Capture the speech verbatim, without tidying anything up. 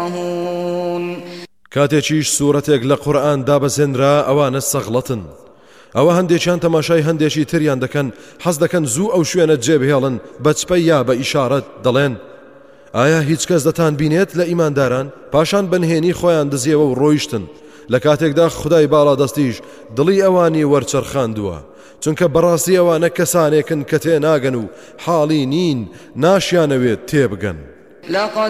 کاتێکیش سوورەتێک لە قورئان دابەزێنرا ئەوانە سەغڵەتن ئەوە هەندێکیان تەماشای هەندێکی تریان دەکەن حەز دەکەن زوو ئەو شوێنە جێبهێڵن بە چپەی یا بە ئیشارەت دەڵێن ئایا هیچ کەس دەتان بینێت لە ئیمانداران پاشان بنهێنی خۆیان دزیەوە و ڕۆیشتن لە کاتێکدا خودای باڵادەستیش دڵی ئەوانی وەرچەرخاندووە چونکە بەڕاستی ئەوانە کەسانێکن کە تێناگەن و حاڵی نین ناشیانەوێت تێبگەن.